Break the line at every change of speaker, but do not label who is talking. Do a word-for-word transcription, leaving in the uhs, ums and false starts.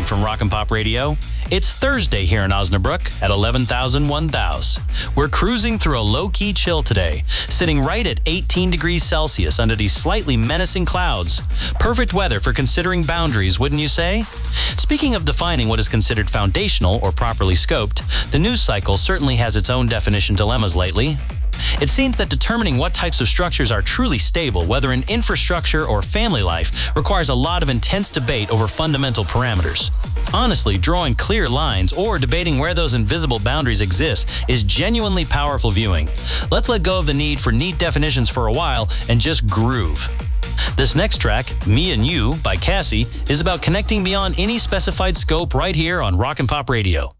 from Rock and Pop Radio. It's Thursday here in Osnabrück at eleven thousand one thousand. We're cruising through a low-key chill today, sitting right at eighteen degrees Celsius under these slightly menacing clouds. Perfect weather for considering boundaries, wouldn't you say? Speaking of defining what is considered foundational or properly scoped, the news cycle certainly has its own definition dilemmas lately. It seems that determining what types of structures are truly stable, whether in infrastructure or family life, requires a lot of intense debate over fundamental parameters. Honestly, drawing clear lines or debating where those invisible boundaries exist is genuinely powerful viewing. Let's let go of the need for neat definitions for a while and just groove. This next track, Me and You by Cassie, is about connecting beyond any specified scope right here on Rock and Pop Radio.